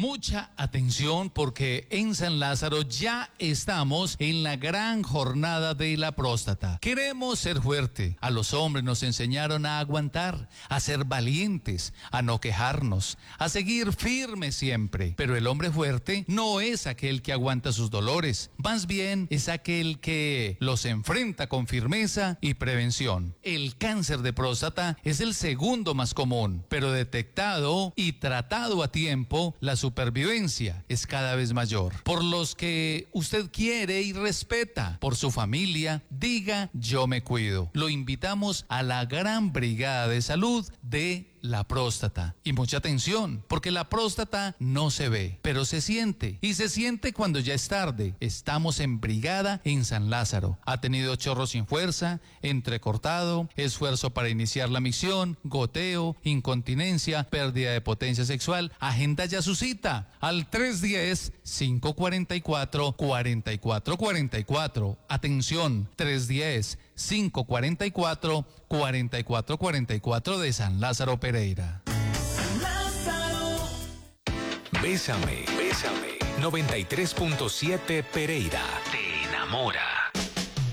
Mucha atención porque en San Lázaro ya estamos en la gran jornada de la próstata. Queremos ser fuerte. A los hombres nos enseñaron a aguantar, a ser valientes, a no quejarnos, a seguir firmes siempre. Pero el hombre fuerte no es aquel que aguanta sus dolores, más bien es aquel que los enfrenta con firmeza y prevención. El cáncer de próstata es el segundo más común, pero detectado y tratado a tiempo, la supervivencia es cada vez mayor. Por los que usted quiere y respeta, por su familia, diga yo me cuido. Lo invitamos a la gran brigada de salud de la próstata. Y mucha atención, porque la próstata no se ve, pero se siente. Y se siente cuando ya es tarde. Estamos en brigada en San Lázaro. Ha tenido chorro sin fuerza, entrecortado, esfuerzo para iniciar la misión, goteo, incontinencia, pérdida de potencia sexual. Agenda ya su cita al 310-544-4444. Atención, 310-544-4444 de San Lázaro Pereira. Bésame, bésame. 93.7 Pereira. Te enamora.